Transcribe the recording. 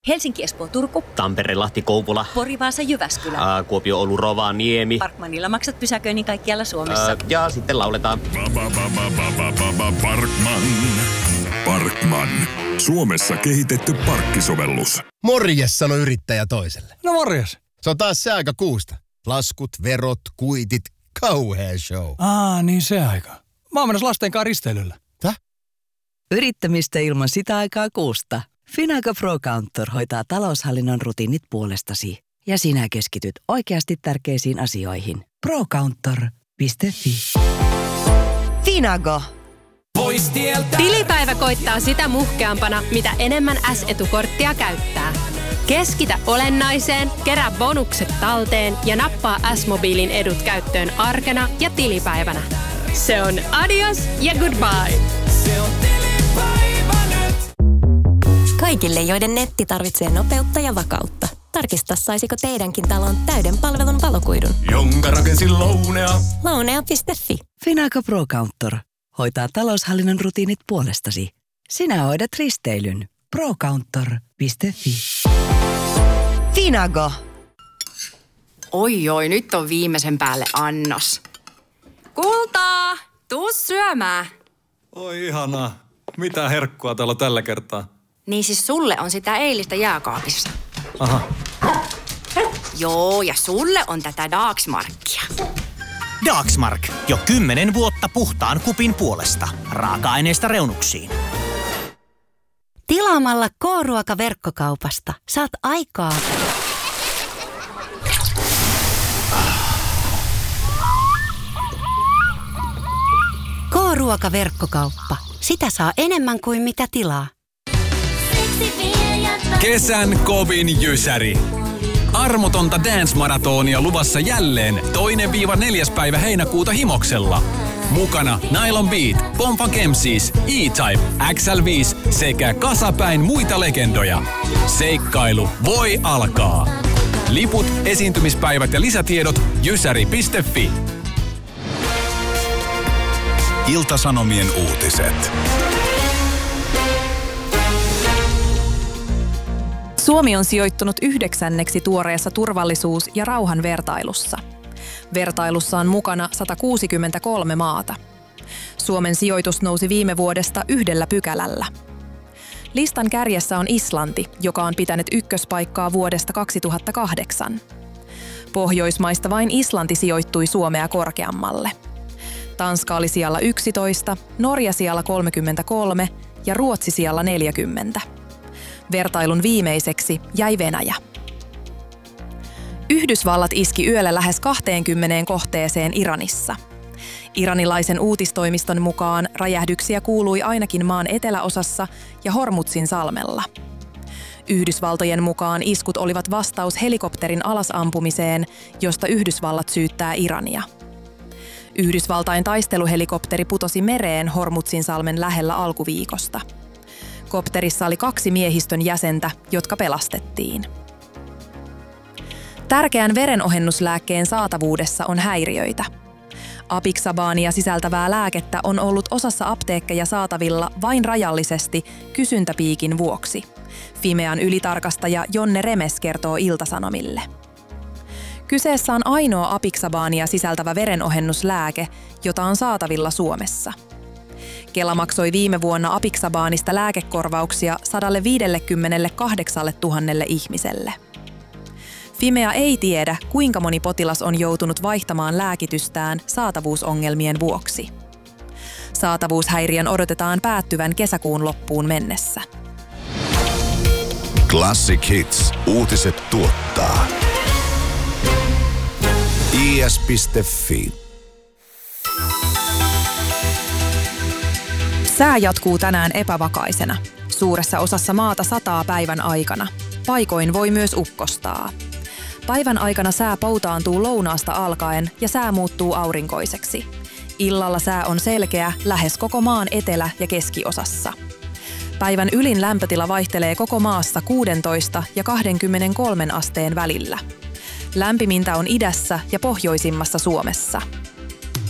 Helsinki, Espoo, Turku. Tampere, Lahti, Kouvola. Pori, Vaasa, Jyväskylä. Kuopio, Oulu, Rovaniemi. Parkmanilla maksat pysäköinnin kaikkialla Suomessa. Ja sitten lauletaan. Parkman. Suomessa kehitetty parkkisovellus. Morjes, sano yrittäjä toiselle. No morjes. Se on taas se aika kuusta. Laskut, verot, kuitit, kauhea show. Niin se aika. Mä oon menossa lasten kanssa risteilyllä. Täh? Yrittämistä ilman sitä aikaa kuusta. Finago Pro Counter hoitaa taloushallinnon rutiinit puolestasi. Ja sinä keskityt oikeasti tärkeisiin asioihin. Procounter.fi. Finago. Tilipäivä koittaa sitä muhkeampana, mitä enemmän S-etukorttia käyttää. Keskitä olennaiseen, kerää bonukset talteen ja nappaa S-mobiilin edut käyttöön arkena ja tilipäivänä. Se on adios ja goodbye. Se on tilipäivä nyt. Kaikille, joiden netti tarvitsee nopeutta ja vakautta. Tarkista, saisiko teidänkin talon täyden palvelun valokuidun. Jonka rakensin Lounea. Lounea.fi. Finago Pro Counter hoitaa taloushallinnon rutiinit puolestasi. Sinä hoidat risteilyn. Procounter.fi. Finago. Oi, nyt on viimeisen päälle annos. Kultaa, tuu syömään. Oi ihanaa. Mitä herkkua täällä tällä kertaa? Niin siis sulle on sitä eilistä jääkaapissa. Aha. Joo, ja sulle on tätä Dagsmarkia. Dagsmark. Jo 10 vuotta puhtaan kupin puolesta. Raaka-aineista reunuksiin. Tilaamalla K-ruoka-verkkokaupasta saat aikaa. K-ruoka-verkkokauppa. Sitä saa enemmän kuin mitä tilaa. Kesän kovin jysäri. Armotonta dance-maratonia luvassa jälleen 2-4. päivä heinäkuuta Himoksella. Mukana Nylon Beat, Pompa Kemsis, E-Type, XL5 sekä kasapäin muita legendoja. Seikkailu voi alkaa. Liput, esiintymispäivät ja lisätiedot jysäri.fi. Ilta-Sanomien uutiset. Suomi on sijoittunut 9. tuoreessa turvallisuus- ja rauhanvertailussa. Vertailussa on mukana 163 maata. Suomen sijoitus nousi viime vuodesta 1 pykälällä. Listan kärjessä on Islanti, joka on pitänyt ykköspaikkaa vuodesta 2008. Pohjoismaista vain Islanti sijoittui Suomea korkeammalle. Tanska oli sijalla 11, Norja sijalla 33 ja Ruotsi sijalla 40. Vertailun viimeiseksi jäi Venäjä. Yhdysvallat iski yöllä lähes 20 kohteeseen Iranissa. Iranilaisen uutistoimiston mukaan räjähdyksiä kuului ainakin maan eteläosassa ja Hormuzin salmella. Yhdysvaltojen mukaan iskut olivat vastaus helikopterin alasampumiseen, josta Yhdysvallat syyttää Irania. Yhdysvaltain taisteluhelikopteri putosi mereen Hormuzin salmen lähellä alkuviikosta. Kopterissa oli 2 miehistön jäsentä, jotka pelastettiin. Tärkeän verenohennuslääkkeen saatavuudessa on häiriöitä. Apixabania sisältävää lääkettä on ollut osassa apteekkeja saatavilla vain rajallisesti kysyntäpiikin vuoksi. Fimean ylitarkastaja Jonne Remes kertoo Ilta-Sanomille. Kyseessä on ainoa Apixabania sisältävä verenohennuslääke, jota on saatavilla Suomessa. Kela maksoi viime vuonna Apixabanista lääkekorvauksia 158 000 ihmiselle. Fimea ei tiedä, kuinka moni potilas on joutunut vaihtamaan lääkitystään saatavuusongelmien vuoksi. Saatavuushäiriön odotetaan päättyvän kesäkuun loppuun mennessä. Classic Hits. Uutiset tuottaa. is.fi. Sää jatkuu tänään epävakaisena. Suuressa osassa maata sataa päivän aikana. Paikoin voi myös ukkostaa. Päivän aikana sää poutaantuu lounaasta alkaen ja sää muuttuu aurinkoiseksi. Illalla sää on selkeä lähes koko maan etelä- ja keskiosassa. Päivän ylin lämpötila vaihtelee koko maassa 16 ja 23 asteen välillä. Lämpimintä on idässä ja pohjoisimmassa Suomessa.